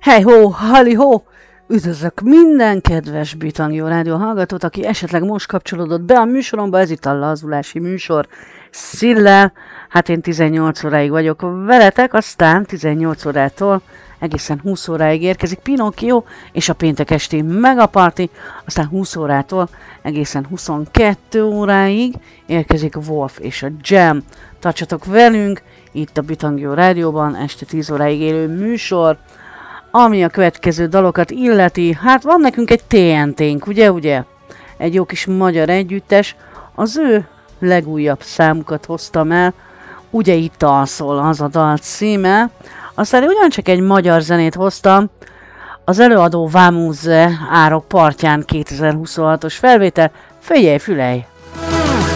Hey ho, hali ho! Üdvözlök minden kedves Bitangjó Rádió hallgatót, aki esetleg most kapcsolódott be a műsoromba, ez itt a lazulási műsor Szillel. Hát én 18 óráig vagyok veletek, aztán 18 órától egészen 20 óráig érkezik Pinocchio és a péntek esti Megaparty, aztán 20 órától egészen 22 óráig érkezik Wolf és a Jam. Tartsatok velünk itt a Bitangjó Rádióban, este 10 óráig élő műsor. Ami a következő dalokat illeti, hát van nekünk egy TNT-nk, ugye? Egy jó kis magyar együttes, az ő legújabb számukat hoztam el, ugye itt alszol az a dal címe. Aztán ugyancsak egy magyar zenét hoztam, az előadó Vámúzze Árok partján 2026-os felvétel, figyelj, fülej!